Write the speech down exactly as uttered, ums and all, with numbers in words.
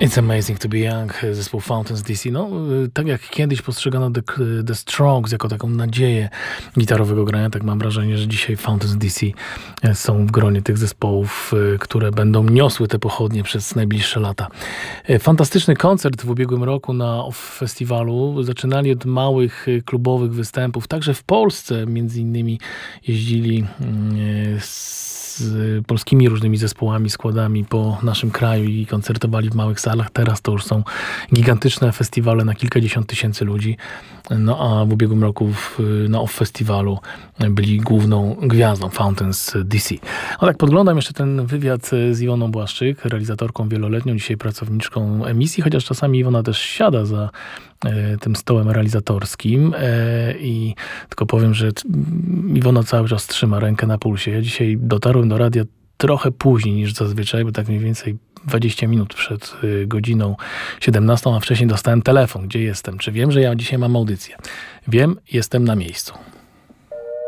It's amazing to be young, zespół Fountains D C. No, tak jak kiedyś postrzegano The, The Strokes jako taką nadzieję gitarowego grania, tak mam wrażenie, że dzisiaj Fountains D C są w gronie tych zespołów, które będą niosły te pochodnie przez najbliższe lata. Fantastyczny koncert w ubiegłym roku na Off Festiwalu. Zaczynali od małych klubowych występów, także w Polsce między innymi jeździli z z polskimi różnymi zespołami, składami po naszym kraju i koncertowali w małych salach. Teraz to już są gigantyczne festiwale na kilkadziesiąt tysięcy ludzi. No a w ubiegłym roku w, na Off Festiwalu byli główną gwiazdą Fountains D C. A tak podglądam jeszcze ten wywiad z Iwoną Błaszczyk, realizatorką wieloletnią, dzisiaj pracowniczką emisji, chociaż czasami Iwona też siada za e, tym stołem realizatorskim e, i tylko powiem, że Iwona cały czas trzyma rękę na pulsie. Ja dzisiaj dotarłem do radia trochę później niż zazwyczaj, bo tak mniej więcej dwadzieścia minut przed godziną siedemnastą, a wcześniej dostałem telefon, gdzie jestem. Czy wiem, że ja dzisiaj mam audycję? Wiem, jestem na miejscu.